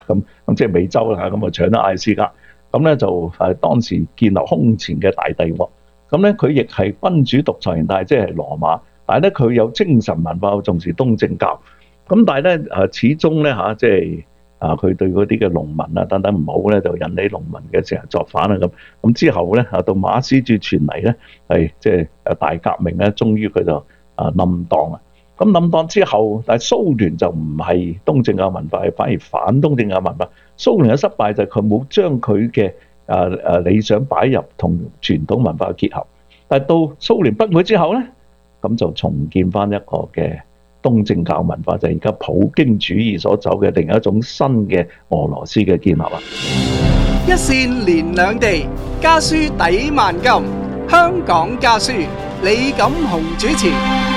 咁即係美洲啦，咁啊搶咗阿拉斯加，咁咧就係當時建立空前嘅大帝國。咁咧佢亦係君主獨裁型，但係即係羅馬，但係咧佢有精神文化，好重視東正教。咁但係咧始終咧即係佢對嗰啲嘅農民啊等等唔好咧，就引起農民嘅成日作反啊咁。咁之後咧到馬斯主傳嚟咧係即係大革命咧，終於佢就冧檔啊。咁冧檔之後，但係蘇聯就唔係東正教文化，係反而反東正教文化。蘇聯嘅失敗就係佢冇將佢嘅理想擺入同傳統文化結合。但係到蘇聯崩潰之後咧，咁就重建翻一個嘅東正教文化，就係而家普京主義所走嘅另一種新嘅俄羅斯嘅建立啊！ 一線連兩地，家書抵萬金。香港家書，李錦雄主持。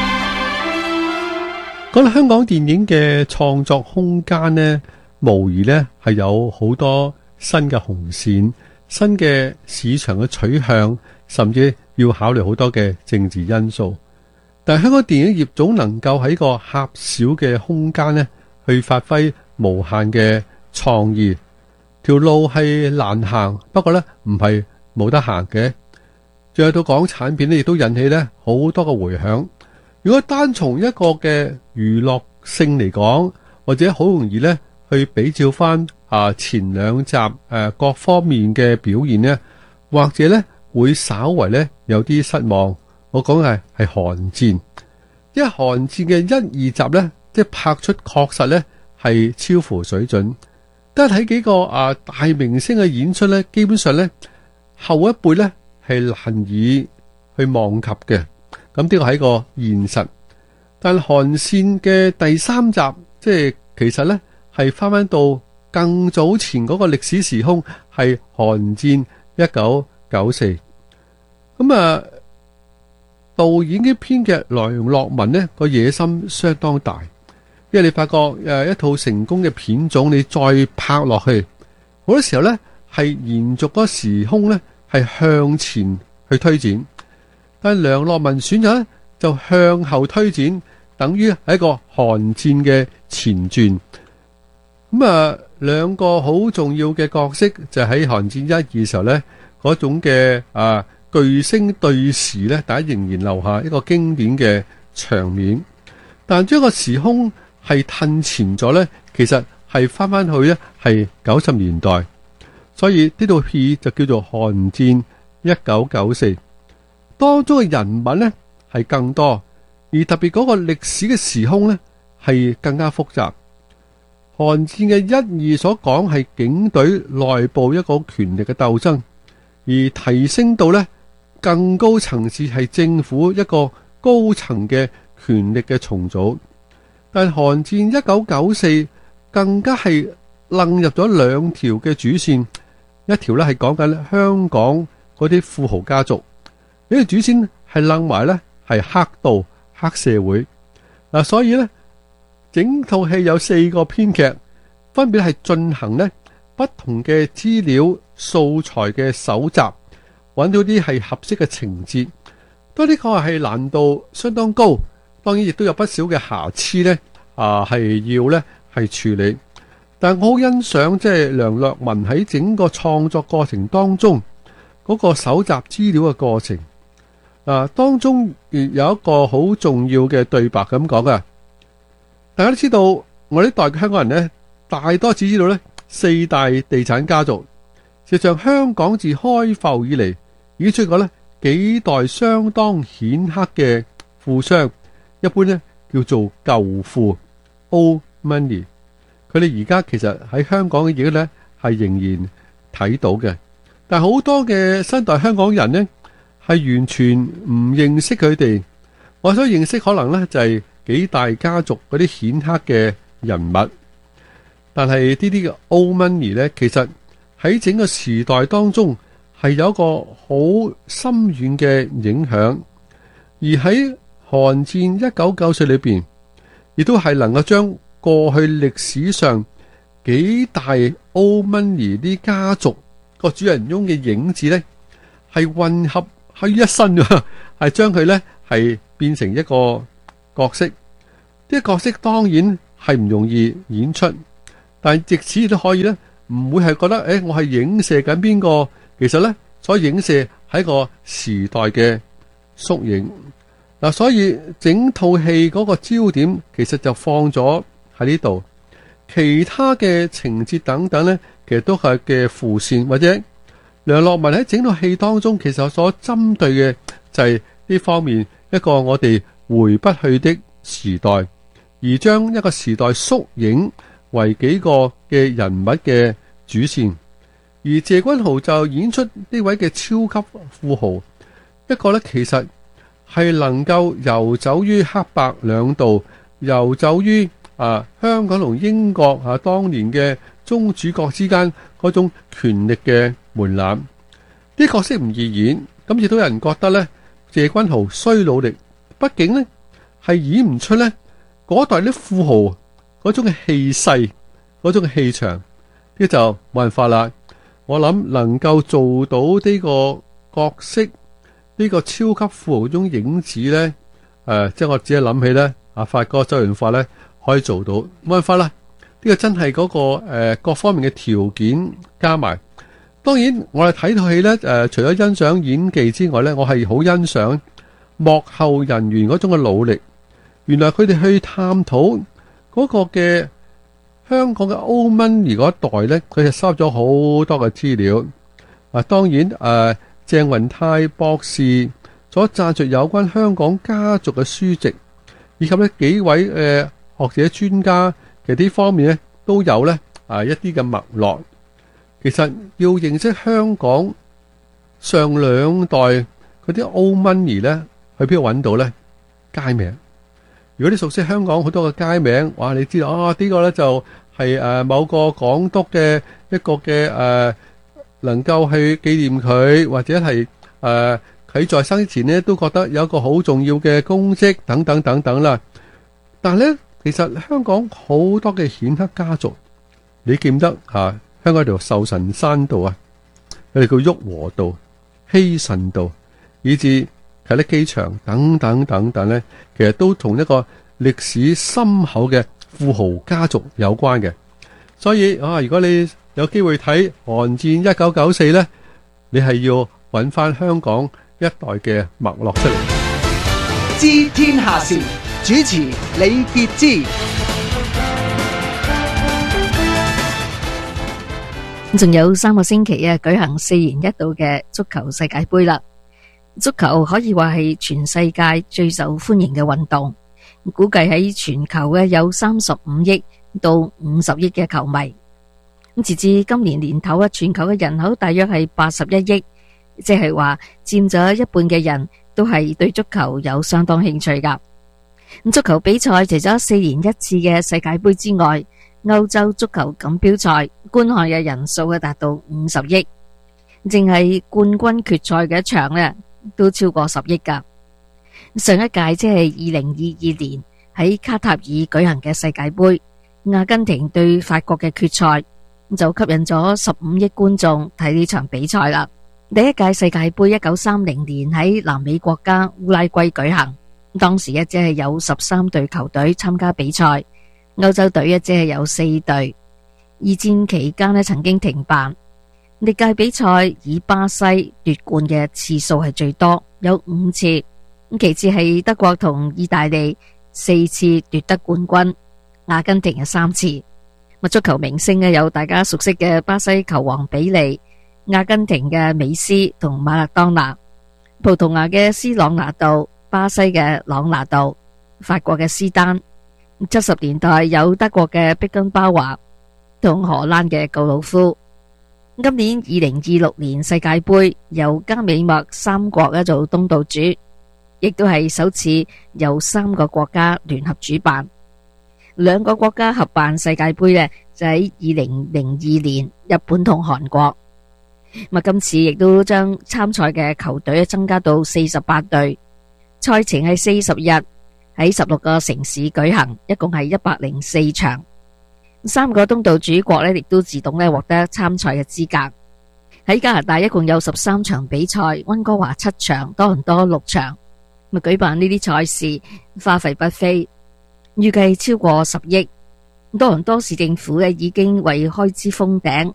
講到香港電影嘅創作空間呢，無疑呢係有好多新嘅紅線、新嘅市場嘅取向，甚至要考慮好多嘅政治因素。但係香港電影業總能夠喺個狹小嘅空間呢去發揮無限嘅創意。條路係難行，不過呢唔係冇得行嘅。仲有到港產片呢，亦都引起呢好多嘅回響。如果單從一個嘅娛樂性嚟講，或者好容易呢去比照翻前兩集各方面嘅表現呢，或者呢會稍為呢有啲失望。我講嘅係寒戰，因為寒戰嘅一二集呢，即係拍出確實呢係超乎水準。得睇幾個大明星嘅演出呢，基本上呢後一輩呢係難以去望及嘅。咁呢個係一個現實，但寒戰嘅第三集，即係其實呢係翻到更早前嗰個歷史時空，係寒戰1994。咁導演嘅編劇梁樂文呢個野心相當大，因為你發覺一套成功嘅片種，你再拍落去，好多時候呢係延續嗰個時空呢係向前去推展。但梁樂文選擇就向後推展，等於係一個寒戰嘅前傳。咁兩個好重要嘅角色就喺寒戰一二時候呢嗰種嘅巨星對視呢，大家仍然留下一個經典嘅場面。但將個時空係褪前咗呢，其實係翻去呢係90年代，所以呢套戲就叫做寒戰1994。當中嘅人物呢係更多，而特別嗰個歷史嘅時空呢係更加複雜。寒戰嘅一二所講係警隊內部一個權力嘅鬥爭，而提升到呢更高層次係政府一個高層嘅權力嘅重組。但寒戰1994更加係楞入咗兩條嘅主線，一條呢係講緊香港嗰啲富豪家族。呢個主線係楞埋呢係黑道黑社會所以呢整套戲有4個編劇，分別係進行呢不同嘅資料素材嘅搜集，揾到啲係合適嘅情節。當呢個係難度相當高，當然亦都有不少嘅瑕疵呢係要呢係處理。但我好欣賞即係梁樂文喺整個創作過程當中嗰個搜集資料嘅過程。當中有一個好重要嘅對白咁講嘅，大家都知道我呢代嘅香港人呢，大多只知道呢4大地產家族。事實上香港自開埠以嚟已經出過呢幾代相當顯赫嘅富商，一般呢叫做舊富 Old Money。佢哋而家其實喺香港嘅嘢呢係仍然睇到嘅，但好多嘅新代香港人呢係完全唔認識佢哋。我所認識可能呢就係幾大家族嗰啲顯赫嘅人物，但係呢啲嘅 Old Money 呢，其實喺整個時代當中係有一個好深遠嘅影響，而喺寒戰1994裏邊，亦都係能夠將過去歷史上幾大 Old Money 啲家族個主人翁嘅影子呢，係混合喺一身㗎，係將佢呢係變成一個角色。呢個角色當然係唔容易演出， 但係藉此亦都可以咧，唔會係覺得我係影射緊邊個，其實咧所影射係一個時代嘅縮影。嗱，所以整套戲嗰個焦點其實就放咗喺呢度，其他嘅情節等等咧，其實都係嘅副線，或者梁樂文喺整套戲當中，其實所針對嘅就係呢方面一個我哋回不去的時代，而將一個時代縮影為幾個嘅人物嘅主線，而謝君豪就演出呢位嘅超級富豪，一個咧其實係能夠遊走於黑白兩道，遊走於香港同英國當年嘅宗主國之間嗰種權力嘅門檻。啲角色唔易演，咁亦都有人覺得咧，謝君豪需努力，畢竟咧係演唔出咧嗰代啲富豪嗰種嘅氣勢，嗰種嘅氣場，呢就冇辦法啦。我諗能夠做到呢個角色，呢個超級富豪嗰種影子咧，即係我只係諗起咧，發哥周潤發咧可以做到，冇辦法啦。呢個真係嗰個各方面嘅條件加埋。當然我哋睇套戲咧，除咗欣賞演技之外咧，我係好欣賞幕後人員嗰種嘅努力。原來佢哋去探討嗰個嘅香港嘅 old money 嗰一代咧，佢哋收咗好多嘅資料。當然鄭雲泰博士所撰述有關香港家族嘅書籍，以及呢幾位學者專家嘅呢方面咧，都有咧一啲嘅脈絡。其實要認識香港上兩代嗰啲 old money 咧，去邊度揾到咧？街名。如果你熟悉香港好多嘅街名，哇！你知道呢個咧就係某個港督嘅一個嘅能夠去紀念佢，或者係佢在生之前呢都覺得有一個好重要嘅功績等等等等啦。但係咧，其實香港好多嘅顯赫家族，你記唔得香港條壽臣山道佢哋叫旭龢道、希慎道，以至啟德機場等等等等咧，其實都同一個歷史深厚嘅富豪家族有關嘅。所以如果你有機會睇《寒戰1994》咧，你係要揾翻香港一代嘅脈絡出嚟。 知天下事，主持李傑之。 仲有3個星期舉行4年一度嘅足球世界盃啦。足球可以話係全世界最受歡迎嘅運動，估計喺全球有35億到50億嘅球迷。截至今年年頭全球嘅人口大約係81億，即係話佔咗一半嘅人都係對足球有相當興趣噶。足球比賽除咗4年一次嘅世界盃之外，歐洲足球錦標賽觀看嘅人數達到50億，淨係冠軍決賽嘅一場都超過10億噶。上一屆即係2022年喺卡塔爾舉行嘅世界盃，阿根廷對法國嘅決賽就吸引咗15億觀眾睇呢場比賽啦。第一屆世界盃1930年喺南美國家烏拉圭舉行，當時只係有13隊球隊參加比賽。歐洲隊只係有4隊。二戰期間曾經停辦。歷屆比賽以巴西奪冠嘅次數係最多，有5次。其次係德國同意大利4次奪得冠軍，阿根廷係3次。足球明星有大家熟悉嘅巴西球王比利、阿根廷嘅美斯同馬勒當拿、葡萄牙嘅斯朗拿度、巴西嘅朗拿度、法國嘅斯丹。70年代有德國嘅碧根包華同荷蘭嘅告魯夫。今年2026年世界盃由加美墨3國做東道主，亦都係首次由3個國家聯合主辦。2個國家合辦世界盃就喺2002年日本同韓國。今次亦都將參賽嘅球隊增加到48隊，賽程係40日。喺16個城市舉行，一共係104場。3個東道主國亦都自動獲得參賽嘅資格。喺加拿大一共有13場比賽，溫哥華7場，多倫多6場。舉辦呢啲賽事花費不菲，預計超過10億。 多倫多市政府已經為開支封頂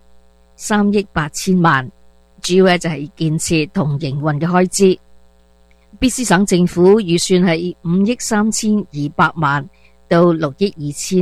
3億8千萬，主要就係建設同營運嘅開支。BC 省政府預算係5億3200萬到6億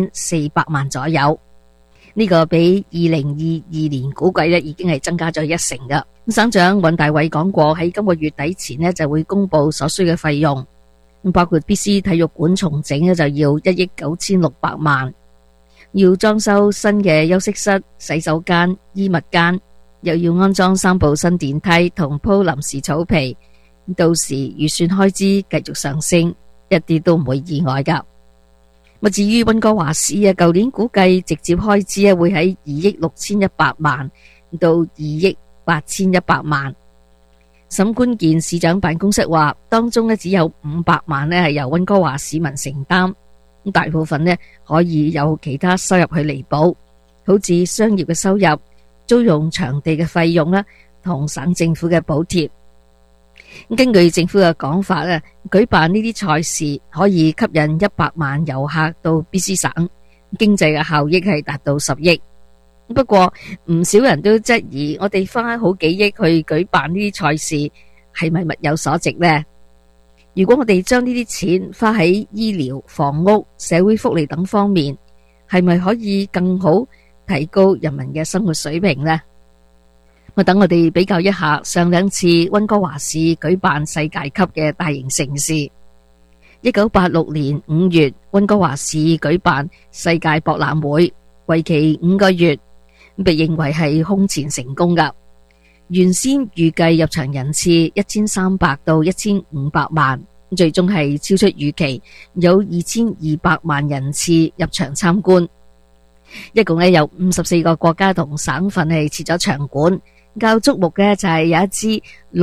2400萬左右，呢個比2022年估計已經係增加咗1成㗎。省長尹大偉講過喺今個月底前就會公布所需嘅費用，包括 BC 體育館重整就要1億9600萬，要裝修新嘅休息室、洗手間、衣物間，又要安裝3部新電梯同鋪臨時草皮。到時預算開支繼續上升，一啲都唔會意外㗎。至於溫哥華市舊年估計直接開支會喺2億6100萬到2億8100萬。沈官健市長辦公室話，當中只有500萬係由溫哥華市民承擔，大部分可以有其他收入去彌補，好似商業嘅收入、租用場地嘅費用啦，同省政府嘅補貼。根據政府嘅講法舉辦呢啲賽事可以吸引100萬遊客到 BC 省，經濟嘅效益係達到10億。不過唔少人都質疑，我哋花好幾億去舉辦呢啲賽事，係咪物有所值呢？如果我哋將呢啲錢花喺醫療、房屋、社會福利等方面，係咪可以更好提高人民嘅生活水平呢？等我哋比較一下上2次溫哥華市舉辦世界級嘅大型盛事。1986年5月，溫哥華市舉辦世界博覽會，為期5個月，被認為係空前成功㗎。原先預計入場人次1300到1500萬，最終係超出預期，有2200萬人次入場參觀。一共有54個國家同省份係設咗場館。較矚目嘅就係有一支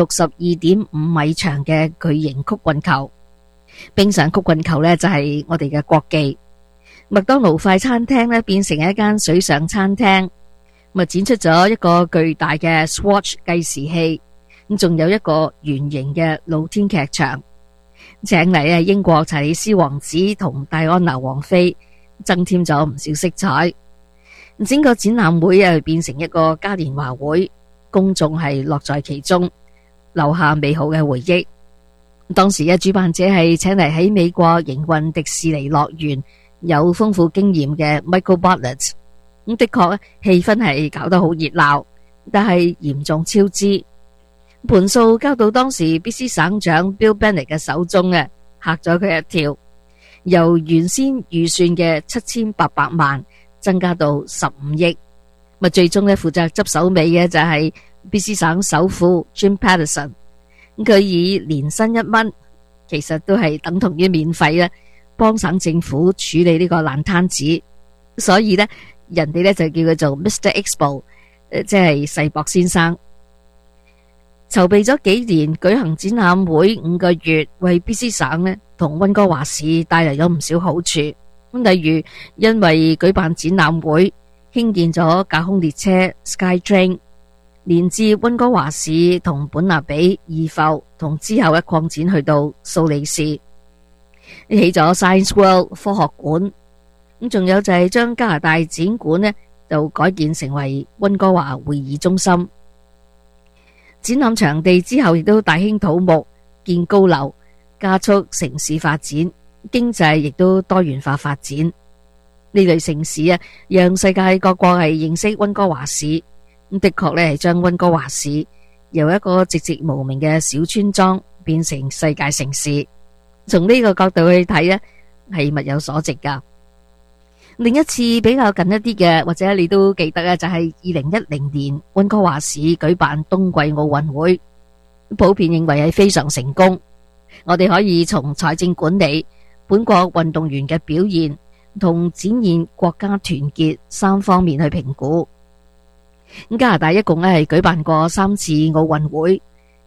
62.5米長嘅巨型曲棍球，冰上曲棍球就係我哋嘅國技。麥當勞快餐廳變成一間水上餐廳，展出咗一個巨大嘅 Swatch 計時器，仲有一個圓形嘅露天劇場，請嚟英國查理斯王子同戴安娜王妃，增添咗唔少色彩。整個展覽會變成一個嘉年華會，公眾係樂在其中，留下美好嘅回憶。當時主辦者係請嚟喺美國營運迪士尼樂園有豐富經驗嘅 Michael Bartlett。的確氣氛係搞得好熱鬧，但係嚴重超支，盤數交到當時 BC 省長 Bill Bennett 嘅手中嚇咗佢一跳，由原先預算嘅7800萬增加到15億。最終負責執手尾嘅就係 BC 省首富 Jim Paterson， 佢以年薪1蚊，其實都係等同於免費幫省政府處理呢個爛攤子，所以人哋就叫佢做 Mr. Expo， 即係世博先生。籌備咗幾年，舉行展覽會5個月，為 BC 省同溫哥華市帶嚟咗唔少好處。例如因為舉辦展覽會，興建咗架空列車 SkyTrain， 連至溫哥華市同本納比、怡浮，同之後擴展去到蘇黎世，起咗 Science World 科學館。咁仲有就係將加拿大展館就改建成為溫哥華會議中心。展覽場地之後亦都大興土木，建高樓，加速城市發展，經濟亦都多元化發展。呢類城市讓世界各國係認識溫哥華市。的確係將溫哥華市由一個寂寂無名嘅小村莊變成世界城市。從呢個角度去睇係物有所值噶。另一次比較近一啲嘅，或者你都記得就係2010年溫哥華市舉辦冬季奧運會，普遍認為係非常成功。我哋可以從財政管理、本國運動員嘅表現同展現國家團結3方面去評估。加拿大一共係舉辦過3次奧運會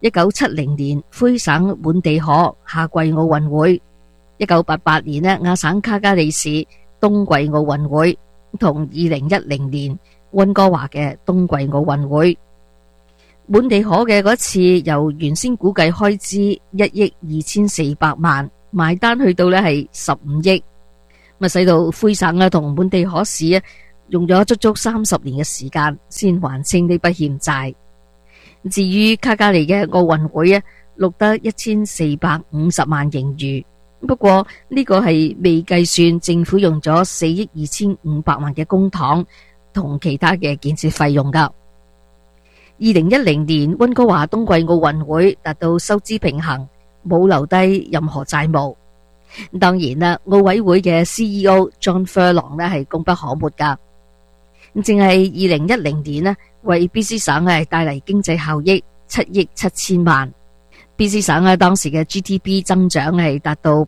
：1970年魁省滿地可夏季奧運會，1988年亞省卡加利市冬季奧運會，同2010年溫哥華嘅冬季奧運會。滿地可嘅嗰次由原先估計開支1億2400萬，埋單去到係15億。 使到魁省同滿地可市用咗足足30年嘅時間先還清呢筆欠債。至於卡加利嘅奧運會錄得1450萬盈餘，不過呢個係未計算政府用咗4億2500萬嘅公帑同其他嘅建設費用噶。2010年溫哥華冬季奧運會達到收支平衡，冇留低任何債務。當然啦，奧委會嘅 CEO John Furlong 係功不可沒噶。淨係2010年為 BC 省帶嚟經濟效益7億7千萬。BC 省當時嘅 GDP 增長係達到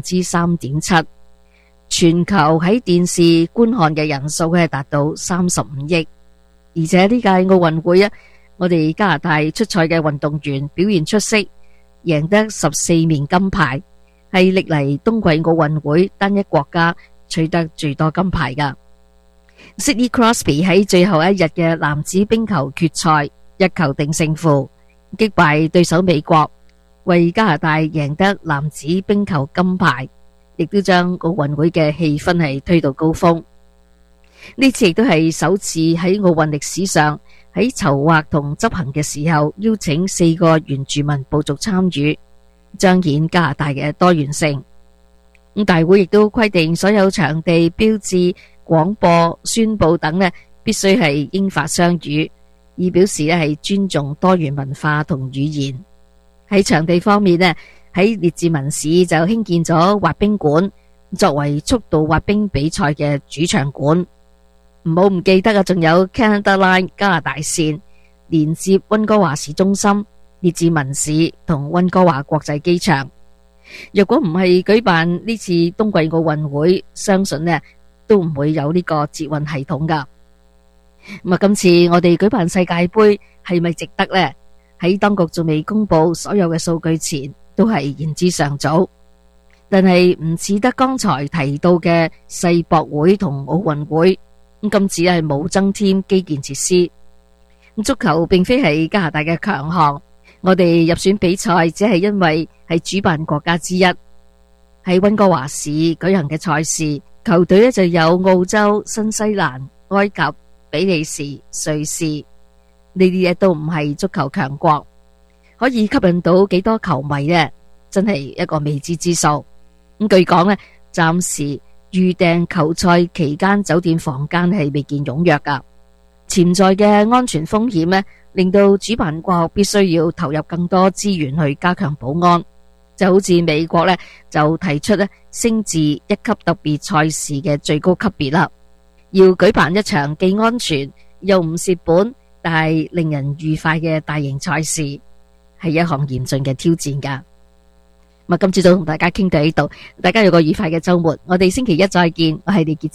3.7%，全球喺電視觀看嘅人數係達到35億。而且呢屆奧運會我哋加拿大出賽嘅運動員表現出色，贏得14面金牌，係歷嚟冬季奧運會單一國家取得最多金牌噶。Sidney Crosby 喺最後一日嘅男子冰球決賽一球定勝負，擊敗對手美國，為加拿大贏得男子冰球金牌，亦都將奧運會嘅氣氛係推到高峰。呢次亦都係首次喺奧運歷史上喺籌劃同執行嘅時候邀請4個原住民部族參與，彰顯加拿大嘅多元性。大會亦都規定所有場地標誌、廣播、宣佈等必須係英法雙語，以表示係尊重多元文化同語言。喺場地方面喺列治文市就興建咗滑冰館，作為速度滑冰比賽嘅主場館。唔好唔記得仲有 Canada Line 加拿大線連接溫哥華市中心、列治文市同溫哥華國際機場。若果唔係舉辦呢次冬季奧運會，相信都唔會有呢個捷運系統噶。今次我哋舉辦世界盃係咪值得呢？喺當局仲未公布所有嘅數據前，都係言之尚早。但係唔似得剛才提到嘅世博會同奧運會，今次係冇增添基建設施。足球並非係加拿大嘅強項，我哋入選比賽只係因為係主辦國家之一。喺溫哥華市舉行嘅賽事，球隊就有澳洲、新西蘭、埃及、比利時、瑞士，呢啲都唔係足球強國，可以吸引到幾多球迷真係一個未知之數。據講暫時預訂球賽期間酒店房間係未見踴躍噶，潛在嘅安全風險令到主辦國必須要投入更多資源去加強保安。就好似美國就提出升至1級特別賽事嘅最高級別啦，要舉辦一場既安全又唔蝕本，但係令人愉快嘅大型賽事，係一項嚴峻嘅挑戰噶。今朝早同大家傾到呢度，大家有個愉快嘅周末，我哋星期一再見，我係李潔貞。